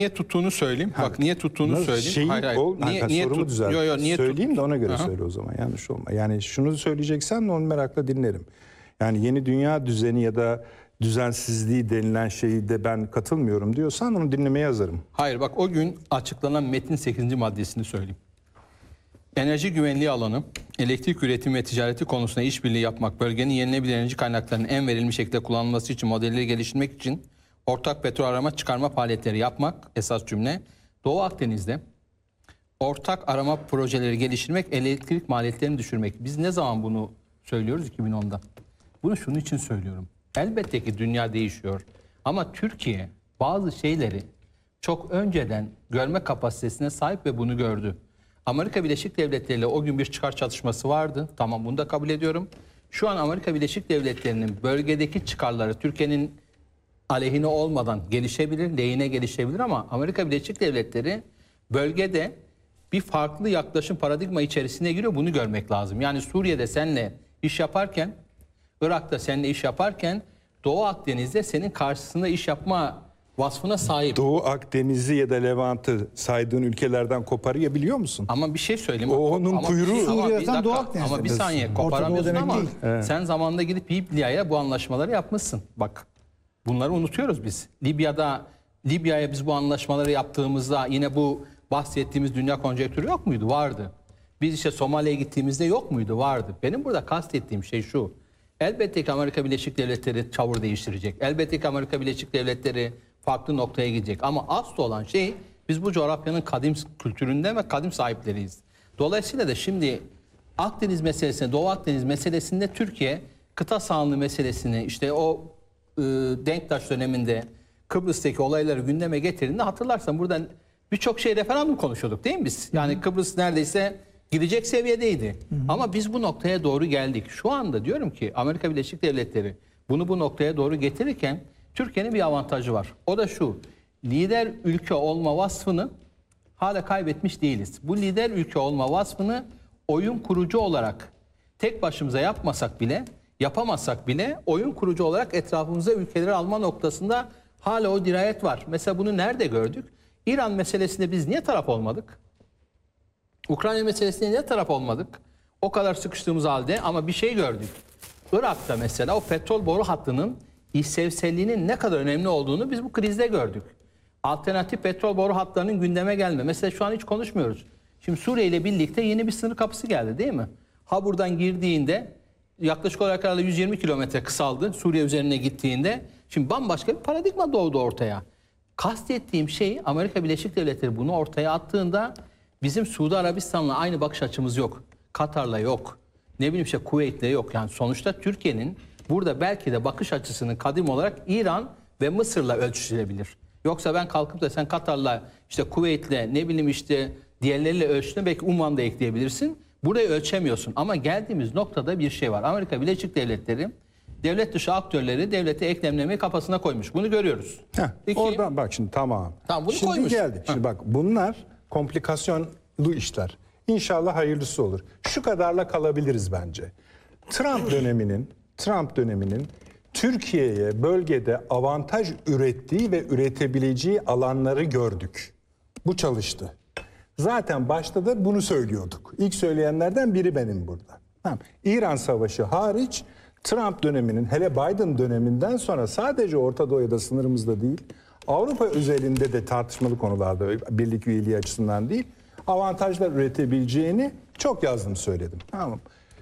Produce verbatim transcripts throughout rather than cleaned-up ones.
Niye tuttuğunu söyleyeyim. Ha, Bak niye tuttuğunu nasıl söyleyeyim. Şeyi, hayır hayır. O, Niye, ha, niye sorumu tut, düzelt. yo, yo, niye Söyleyeyim de ona göre Aha. söyle o zaman. Yanlış olma. Yani şunu söyleyeceksen onu merakla dinlerim. Yani yeni dünya düzeni ya da düzensizliği denilen şeyi de ben katılmıyorum diyorsan onu dinlemeye hazırım. Hayır bak o gün açıklanan metnin sekizinci maddesini söyleyeyim. Enerji güvenliği alanı, elektrik üretimi ve ticareti konusunda işbirliği yapmak, bölgenin yenilenebilir enerji kaynaklarının en verimli şekilde kullanılması için modelleri geliştirmek için ortak petrol arama çıkarma faaliyetleri yapmak esas cümle. Doğu Akdeniz'de ortak arama projeleri geliştirmek, elektrik maliyetlerini düşürmek. Biz ne zaman bunu söylüyoruz? iki bin onda. Bunu şunun için söylüyorum. Elbette ki dünya değişiyor. Ama Türkiye bazı şeyleri çok önceden görme kapasitesine sahip ve bunu gördü. Amerika Birleşik Devletleri ile o gün bir çıkar çatışması vardı. Tamam, bunu da kabul ediyorum. Şu an Amerika Birleşik Devletleri'nin bölgedeki çıkarları Türkiye'nin aleyhine olmadan gelişebilir, lehine gelişebilir ama Amerika Birleşik Devletleri bölgede bir farklı yaklaşım paradigma içerisine giriyor. Bunu görmek lazım. Yani Suriye'de seninle iş yaparken, Irak'ta seninle iş yaparken Doğu Akdeniz'de senin karşısında iş yapma vasfına sahip. Doğu Akdeniz'i ya da Levant'ı saydığın ülkelerden koparıyor musun? Ama bir şey söyleyeyim. O onun ama kuyruğu. Bir, ama, bir Suriye'den Doğu dakika, Akdeniz'de ama bir diyorsun. saniye Orta Doğu koparamıyorsun demek ama değil. Evet. sen zamanında gidip Libya'ya bu anlaşmaları yapmışsın. Bak bunları unutuyoruz biz. Libya'da Libya'ya biz bu anlaşmaları yaptığımızda yine bu bahsettiğimiz dünya konjektürü yok muydu? Vardı. Biz işte Somali'ye gittiğimizde yok muydu? Vardı. Benim burada kastettiğim şey şu. Elbette ki Amerika Birleşik Devletleri tavır değiştirecek. Elbette ki Amerika Birleşik Devletleri farklı noktaya gidecek. Ama asıl olan şey biz bu coğrafyanın kadim kültüründe ve kadim sahipleriyiz. Dolayısıyla da şimdi Akdeniz meselesinde, Doğu Akdeniz meselesinde Türkiye kıta sahanlığı meselesini işte o e, Denktaş döneminde Kıbrıs'taki olayları gündeme getirdiğinde hatırlarsan buradan birçok şey referandum konuşuyorduk değil mi biz? Yani Hı-hı. Kıbrıs neredeyse gidecek seviyedeydi. Hı-hı. Ama biz bu noktaya doğru geldik. Şu anda diyorum ki Amerika Birleşik Devletleri bunu bu noktaya doğru getirirken Türkiye'nin bir avantajı var. O da şu: lider ülke olma vasfını hala kaybetmiş değiliz. Bu lider ülke olma vasfını oyun kurucu olarak tek başımıza yapmasak bile, yapamazsak bile oyun kurucu olarak etrafımıza ülkeleri alma noktasında hala o dirayet var. Mesela bunu nerede gördük? İran meselesinde biz niye taraf olmadık? Ukrayna meselesinde niye taraf olmadık? O kadar sıkıştığımız halde ama bir şey gördük. Irak'ta mesela o petrol boru hattının işlevselliğinin ne kadar önemli olduğunu biz bu krizde gördük. Alternatif petrol boru hatlarının gündeme gelme. Mesela şu an hiç konuşmuyoruz. Şimdi Suriye ile birlikte yeni bir sınır kapısı geldi değil mi? Ha buradan girdiğinde yaklaşık olarak herhalde yüz yirmi kilometre kısaldı Suriye üzerine gittiğinde. Şimdi bambaşka bir paradigma doğdu ortaya. Kastettiğim şey Amerika Birleşik Devletleri bunu ortaya attığında bizim Suudi Arabistan'la aynı bakış açımız yok. Katar'la yok. Ne bileyim işte Kuveyt'le yok. Yani sonuçta Türkiye'nin burada belki de bakış açısının kadim olarak İran ve Mısır'la ölçüşülebilir. Yoksa ben kalkıp da sen Katar'la işte Kuveyt'le ne bileyim işte diğerleriyle ölçtüğünde belki Umman'da ekleyebilirsin. Burayı ölçemiyorsun. Ama geldiğimiz noktada bir şey var. Amerika Birleşik Devletleri devlet dışı aktörleri devlete eklemlemeyi kafasına koymuş. Bunu görüyoruz. Heh, İki, oradan bak şimdi tamam. Tamam, bunu şimdi koymuş. geldik. Şimdi bak bunlar komplikasyonlu işler. İnşallah hayırlısı olur. Şu kadarla kalabiliriz bence. Trump döneminin Trump döneminin Türkiye'ye bölgede avantaj ürettiği ve üretebileceği alanları gördük. Bu çalıştı. Zaten başta da bunu söylüyorduk. İlk söyleyenlerden biri benim burada. Tamam. İran Savaşı hariç Trump döneminin hele Biden döneminden sonra sadece Orta Doğu'da sınırımızda değil, Avrupa özelinde de tartışmalı konularda birlik üyeliği açısından değil, avantajlar üretebileceğini çok yazdım söyledim. Tamam.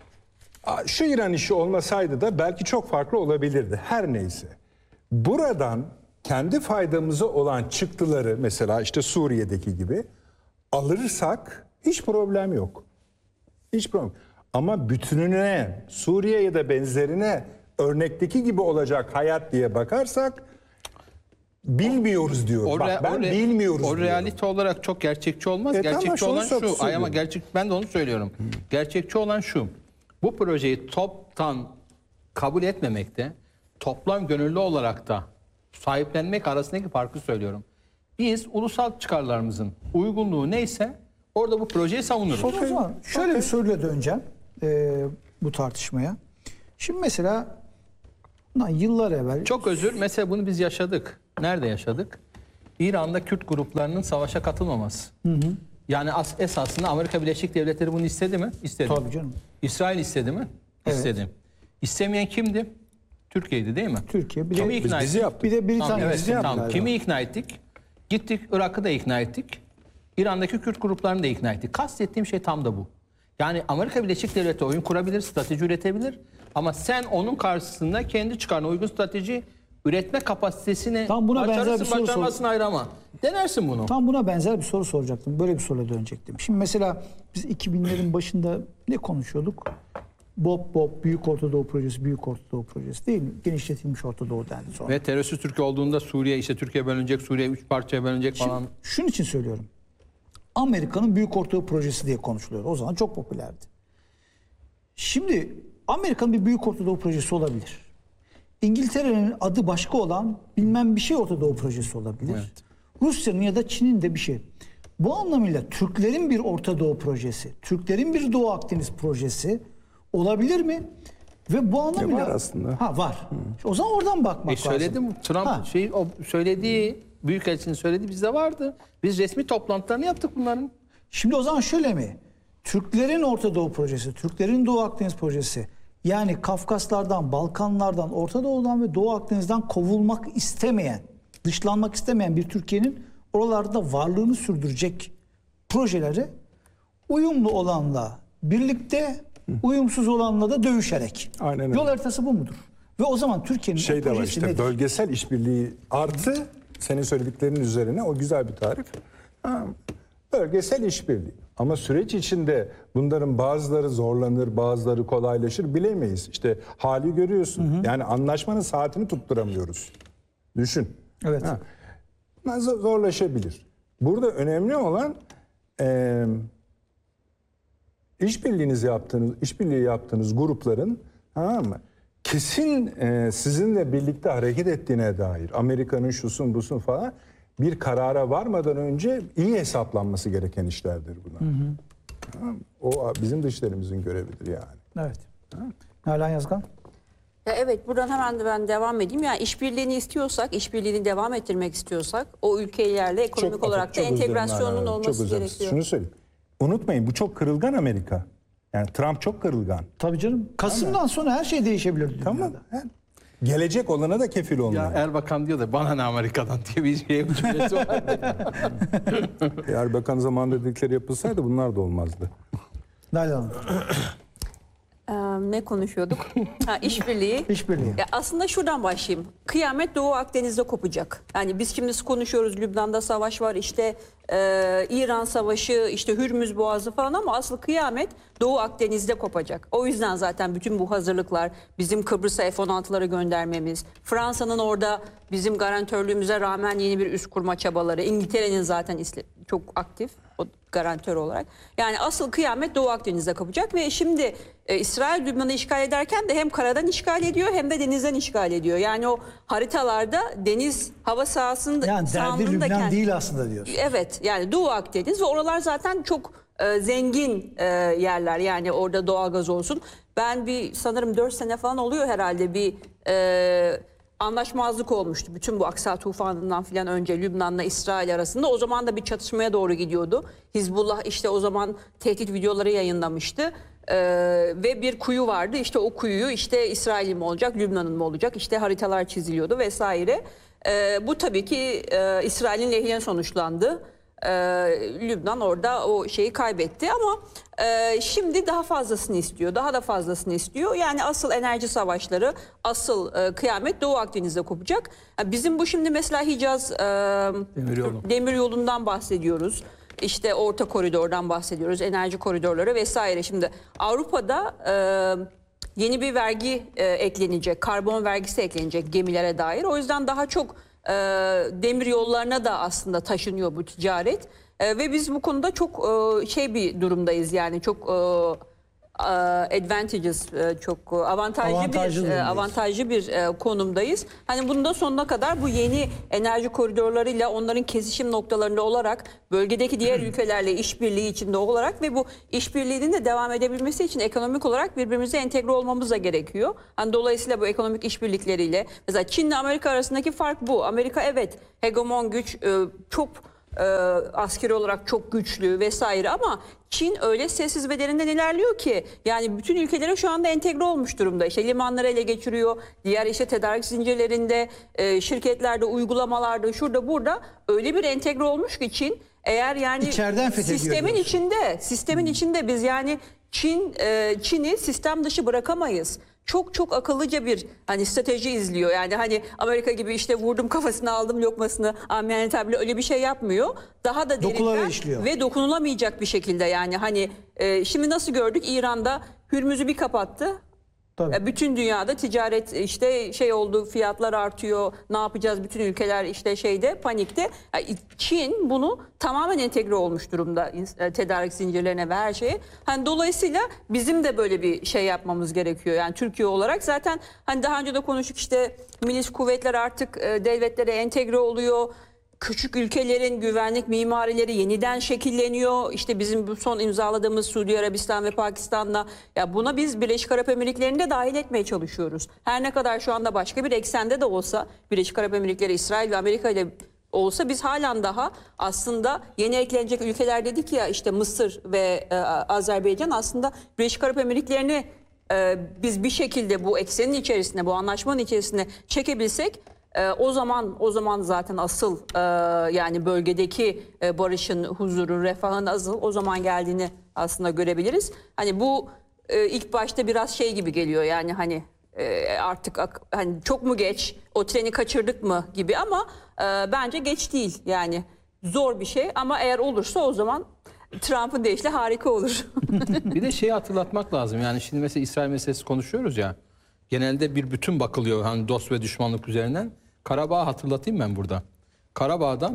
Şu İran işi olmasaydı da belki çok farklı olabilirdi. Her neyse. Buradan kendi faydamıza olan çıktıları mesela işte Suriye'deki gibi alırsak hiç problem yok. Hiç problem. Ama bütününe, Suriye ya da benzerine örnekteki gibi olacak hayat diye bakarsak bilmiyoruz diyorum. O, Bak ben o re, bilmiyoruz O diyorum. realite olarak çok gerçekçi olmaz. E gerçekçi tamam, olan şunu şu. Ay ama gerçek ben de onu söylüyorum. Hmm. Gerçekçi olan şu. Bu projeyi toptan kabul etmemekte, toplam gönüllü olarak da sahiplenmek arasındaki farkı söylüyorum. Biz ulusal çıkarlarımızın uygunluğu neyse orada bu projeyi savunuruz. O zaman şöyle bir soruyla döneceğim e, bu tartışmaya. Şimdi mesela yıllar evvel... Çok özür. Mesela bunu biz yaşadık. Nerede yaşadık? İran'da Kürt gruplarının savaşa katılmaması. Hı hı. Yani as, esasında Amerika Birleşik Devletleri bunu istedi mi? İstedi. Tabii canım. İsrail istedi mi? Evet. İstedi. İstemeyen kimdi? Türkiye'ydi değil mi? Türkiye. Bir de, Kimi ikna Biz ettik? bizi yaptık. bir de Britanya. Tamam, evet, bizi yaptı tamam. galiba. Kimi ikna ettik? Gittik Irak'ı da ikna ettik. İran'daki Kürt gruplarını da ikna ettik. Kastettiğim şey tam da bu. Yani Amerika Birleşik Devletleri oyun kurabilir, strateji üretebilir. Ama sen onun karşısında kendi çıkarına uygun strateji üretme kapasitesini Tam buna benzer bir başarısın, soru başarmasını ayırama. Denersin bunu. Tam buna benzer bir soru soracaktım. Böyle bir soruyla dönecektim. Şimdi mesela biz iki binlerin başında ne konuşuyorduk? BOP, BOP, Büyük Orta Doğu Projesi, Büyük Orta Doğu Projesi değil mi? Genişletilmiş Orta Doğu dendi sonra. Ve terörsüz Türkiye olduğunda Suriye, işte Türkiye bölünecek, Suriye üç parçaya bölünecek falan. Şimdi, şunun için söylüyorum. Amerika'nın Büyük Orta Doğu Projesi diye konuşuluyor. O zaman çok popülerdi. Şimdi Amerika'nın bir Büyük Orta Doğu Projesi olabilir. İngiltere'nin adı başka olan bilmem bir şey Orta Doğu Projesi olabilir. Evet. Rusya'nın ya da Çin'in de bir şey. Bu anlamıyla Türklerin bir Orta Doğu projesi, Türklerin bir Doğu Akdeniz projesi olabilir mi? Ve bu anlamıyla... var aslında. Ha var. O zaman oradan bakmak E lazım. söyledim, Trump Ha. şey o söylediği, Büyükelçinin söylediği bizde vardı. Biz resmi toplantılarını yaptık bunların. Şimdi o zaman şöyle mi? Türklerin Orta Doğu projesi, Türklerin Doğu Akdeniz projesi, yani Kafkaslardan, Balkanlardan, Orta Doğu'dan ve Doğu Akdeniz'den kovulmak istemeyen, dışlanmak istemeyen bir Türkiye'nin oralarda varlığını sürdürecek projeleri uyumlu olanla birlikte, uyumsuz olanla da dövüşerek. Aynen öyle. Yol haritası bu mudur? Ve o zaman Türkiye'nin Şey o de var projesi işte nedir? bölgesel işbirliği artı senin söylediklerinin üzerine o güzel bir tarif. Ha, bölgesel işbirliği. Ama süreç içinde bunların bazıları zorlanır, bazıları kolaylaşır bilemeyiz. İşte hali görüyorsun. Yani anlaşmanın saatini tutturamıyoruz. Düşün. Evet. Ha, zor- zorlaşabilir. Burada önemli olan e, işbirliğinizi yaptığınız, işbirliği yaptığınız grupların, tamam mı? Kesin e, sizinle birlikte hareket ettiğine dair Amerika'nın şusun busun falan bir karara varmadan önce iyi hesaplanması gereken işlerdir bunlar. Hı hı. Tamam mı? O bizim dışlarımızın görevidir yani. Evet. Nalan Yazgan. Ya evet, buradan hemen de ben devam edeyim. Yani işbirliğini istiyorsak, işbirliğini devam ettirmek istiyorsak o ülkelerle ekonomik olarak da çok özledim entegrasyonun Nalan, olması çok özledim. gerekiyor. Şunu söyleyeyim. Unutmayın bu çok kırılgan Amerika. Yani Trump çok kırılgan. Tabii canım. Kasım'dan sonra her şey değişebilir dünyada. Tamam. Yani gelecek olana da kefil olmuyor. Ya Erbakan diyor da bana ne Amerika'dan diye bir şey cümlesi var. Erbakan zamanında dedikleri yapılsaydı bunlar da olmazdı. Nalan Hanım. Ee, ne konuşuyorduk? Ha, işbirliği. İşbirliği. Ya aslında şuradan başlayayım. Kıyamet Doğu Akdeniz'de kopacak. Yani biz şimdi konuşuyoruz, Lübnan'da savaş var, işte e, İran savaşı, işte Hürmüz Boğazı falan, ama asıl kıyamet Doğu Akdeniz'de kopacak. O yüzden zaten bütün bu hazırlıklar, bizim Kıbrıs'a F on altıları göndermemiz, Fransa'nın orada bizim garantörlüğümüze rağmen yeni bir üs kurma çabaları, İngiltere'nin zaten çok aktif o garantör olarak. Yani asıl kıyamet Doğu Akdeniz'de kopacak ve şimdi e, İsrail Lübnan'ı işgal ederken de hem karadan işgal ediyor hem de denizden işgal ediyor. Yani o haritalarda deniz hava sahasında Yani derdi sahanlığında Lübnan kend- değil aslında diyorsun. Evet, yani Doğu Akdeniz ve oralar zaten çok e, zengin e, yerler. Yani orada doğalgaz olsun. Ben bir sanırım dört sene falan oluyor herhalde bir e, anlaşmazlık olmuştu. Bütün bu Aksa tufanından filan önce Lübnan'la İsrail arasında. O zaman da bir çatışmaya doğru gidiyordu. Hizbullah işte o zaman tehdit videoları yayınlamıştı. Ee, ve bir kuyu vardı. İşte o kuyuyu işte İsrail'in mi olacak, Lübnan'ın mı olacak? İşte haritalar çiziliyordu vesaire. Ee, bu tabii ki e, İsrail'in lehine sonuçlandı. Ee, Lübnan orada o şeyi kaybetti ama e, şimdi daha fazlasını istiyor. Daha da fazlasını istiyor. Yani asıl enerji savaşları, asıl e, kıyamet Doğu Akdeniz'de kopacak. Yani bizim bu şimdi mesela Hicaz e, Demiryolu. Demiryolu'ndan bahsediyoruz. İşte Orta Koridor'dan bahsediyoruz. Enerji koridorları vesaire. Şimdi Avrupa'da e, yeni bir vergi e, eklenecek. Karbon vergisi eklenecek gemilere dair. O yüzden daha çok e, demir yollarına da aslında taşınıyor bu ticaret. E, ve biz bu konuda çok e, şey bir durumdayız. Yani çok e, advantageous, e, çok avantajlı Avantajlı bir e, durumdayız. avantajlı bir e, konumdayız. Hani bunun da sonuna kadar bu yeni enerji koridorlarıyla onların kesişim noktalarında olarak bölgedeki diğer ülkelerle işbirliği içinde olarak ve bu işbirliğinin de devam edebilmesi için ekonomik olarak birbirimize entegre olmamız da gerekiyor. Hani dolayısıyla bu ekonomik işbirlikleriyle mesela Çin'le Amerika arasındaki fark bu. Amerika evet hegemon güç, e, çok e, askeri olarak çok güçlü vesaire ama Çin öyle sessiz ve derinden ilerliyor ki yani bütün ülkelere şu anda entegre olmuş durumda. İşte limanları ele geçiriyor. Diğer işte tedarik zincirlerinde, e, şirketlerde, uygulamalarda, şurada burada öyle bir entegre olmuş ki Çin eğer yani İçeriden fethediyor sistemin diyorsun. içinde, sistemin içinde biz yani Çin e, Çin'i sistem dışı bırakamayız. Çok çok akıllıca bir hani strateji izliyor. Yani hani Amerika gibi işte vurdum kafasına aldım lokmasını amiyane tabirle öyle bir şey yapmıyor. Daha da Dokulara derinden işliyor. ve dokunulamayacak bir şekilde yani hani e, şimdi nasıl gördük İran'da Hürmüz'ü bir kapattı. Tabii. E, Bütün dünyada ticaret işte şey oldu, fiyatlar artıyor. Ne yapacağız? Bütün ülkeler işte şeyde panikte. Yani Çin bunu tamamen entegre olmuş durumda e, tedarik zincirlerine ve her şeye. Hani dolayısıyla bizim de böyle bir şey yapmamız gerekiyor. Yani Türkiye olarak zaten hani daha önce de konuştuk işte milis kuvvetler artık e, devletlere entegre oluyor. Küçük ülkelerin güvenlik mimarileri yeniden şekilleniyor. İşte bizim bu son imzaladığımız Suudi Arabistan ve Pakistan'la ya buna biz Birleşik Arap Emirlikleri'ni de dahil etmeye çalışıyoruz. Her ne kadar şu anda başka bir eksende de olsa Birleşik Arap Emirlikleri, İsrail ve Amerika ile olsa biz halen daha aslında yeni eklenecek ülkeler dedik ya işte Mısır ve e, Azerbaycan aslında Birleşik Arap Emirlikleri'ni e, biz bir şekilde bu eksenin içerisine, bu anlaşmanın içerisine çekebilsek Ee, o zaman o zaman zaten asıl e, yani bölgedeki e, barışın, huzurun, refahın asıl o zaman geldiğini aslında görebiliriz. Hani bu e, ilk başta biraz şey gibi geliyor yani hani e, artık ak- hani çok mu geç, o treni kaçırdık mı gibi ama e, bence geç değil yani zor bir şey ama eğer olursa o zaman Trump'ın deyişle harika olur. Bir de şeyi hatırlatmak lazım. Yani şimdi mesela İsrail meselesi konuşuyoruz ya. Genelde bir bütün bakılıyor hani dost ve düşmanlık üzerinden. Karabağ'ı hatırlatayım ben burada. Karabağ'da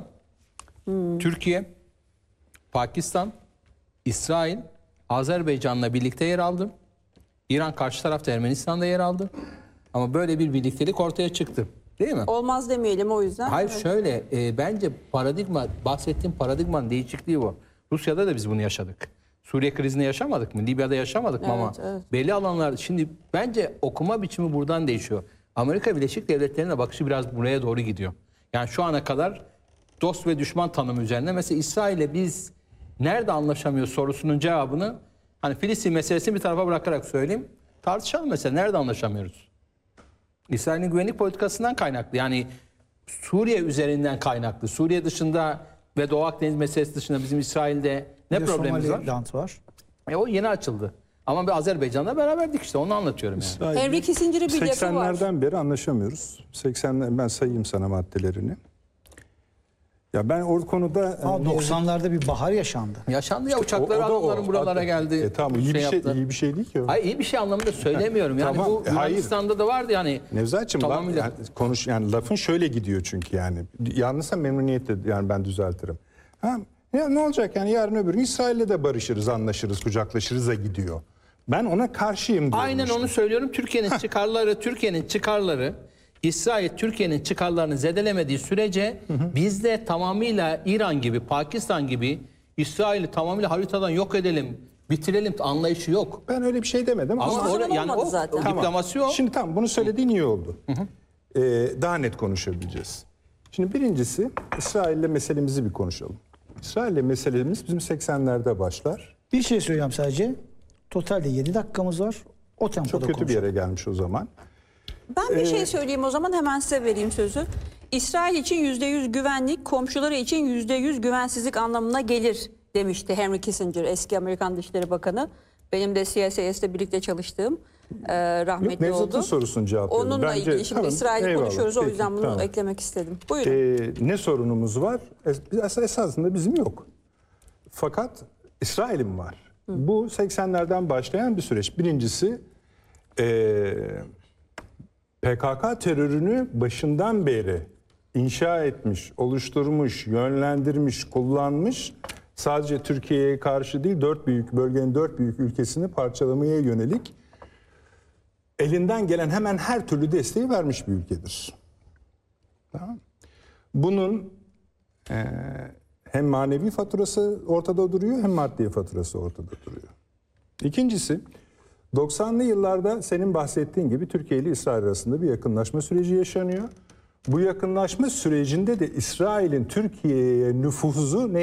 Türkiye, Pakistan, İsrail, Azerbaycan'la birlikte yer aldı. İran karşı tarafta Ermenistan'da yer aldı. Ama böyle bir birliktelik ortaya çıktı. Değil mi? Olmaz demeyelim o yüzden. Hayır şöyle e, bence paradigma bahsettiğim paradigmanın değişikliği bu. Rusya'da da biz bunu yaşadık. Suriye krizini yaşamadık mı? Libya'da yaşamadık mı Evet, ama evet. belli alanlarda şimdi bence okuma biçimi buradan değişiyor. Amerika Birleşik Devletleri'ne bakışı biraz buraya doğru gidiyor. Yani şu ana kadar dost ve düşman tanımı üzerine mesela İsrail'le biz nerede anlaşamıyoruz sorusunun cevabını hani Filistin meselesini bir tarafa bırakarak söyleyeyim. Tartışalım mesela nerede anlaşamıyoruz? İsrail'in güvenlik politikasından kaynaklı. Yani Suriye üzerinden kaynaklı. Suriye dışında ve Doğu Akdeniz meselesi dışında bizim İsrail'de ne Bir de problemimiz var? Somaliland var. E o yeni açıldı. Ama bir Azerbaycan'la beraberdik işte onu anlatıyorum yani. İsrail'le Henry Kissinger'ın bir lafı var. seksenlerden beri anlaşamıyoruz. seksenler ben sayayım sana maddelerini. Ya ben o konuda Ama doksanlarda bir bahar yaşandı. Yaşandı ya o- uçakları o da o. aldılar buralara geldi. E tamam iyi bir şey yaptılar. iyi bir şey değil ki o. Hayır iyi bir şey anlamında söylemiyorum. Yani Tamam, bu e, hayır. Yunanistan'da da vardı yani. Nevzat'cığım bak, Tamamıyla. yani konuş yani lafın şöyle gidiyor çünkü yani. Yanlışsa memnuniyetle yani ben düzeltirim. Ha, ya ne olacak yani yarın öbür gün İsrail'le de barışırız, anlaşırız, kucaklaşırız da gidiyor. Ben ona karşıyım diyorum. Aynen işte. onu söylüyorum. Türkiye'nin çıkarları, Türkiye'nin çıkarları, İsrail Türkiye'nin çıkarlarını zedelemediği sürece biz de tamamıyla İran gibi, Pakistan gibi İsrail'i tamamıyla haritadan yok edelim, bitirelim anlayışı yok. Ben öyle bir şey demedim Ama ama, orada yani olmadı o, zaten. o Tamam. diplomasi o. Şimdi tamam bunu söylediğin iyi oldu. Ee, daha net konuşabileceğiz. Şimdi birincisi İsrail'le meselemizi bir konuşalım. İsrail'le meselemiz bizim seksenlerde başlar. Bir şey söyleyeceğim sadece. Totalde yedi dakikamız var. O tempoda Çok kötü bir konuşalım. yere gelmiş o zaman. Ben bir Ee, şey söyleyeyim o zaman hemen size vereyim sözü. İsrail için yüzde yüz güvenlik, komşuları için yüzde yüz güvensizlik anlamına gelir demişti Henry Kissinger, eski Amerikan Dışişleri Bakanı. Benim de C S I S'te birlikte çalıştığım e, rahmetli Nevzat'ın oldu. sorusunu cevaplıyorum. Onunla Bence- ilgili şimdi tamam, İsrail'i eyvallah, konuşuyoruz o peki, yüzden bunu tamam. eklemek istedim. Buyurun. Ee, ne sorunumuz var? Es- esasında bizim yok. Fakat İsrail'in var. Bu seksenlerden başlayan bir süreç. Birincisi ee, P K K terörünü başından beri inşa etmiş, oluşturmuş, yönlendirmiş, kullanmış sadece Türkiye'ye karşı değil, dört büyük bölgenin dört büyük ülkesini parçalamaya yönelik elinden gelen hemen her türlü desteği vermiş bir ülkedir. Tamam. Bunun e, hem manevi faturası ortada duruyor, hem maddi faturası ortada duruyor. İkincisi, doksanlı yıllarda senin bahsettiğin gibi Türkiye ile İsrail arasında bir yakınlaşma süreci yaşanıyor. Bu yakınlaşma sürecinde de İsrail'in Türkiye'ye nüfuzu ne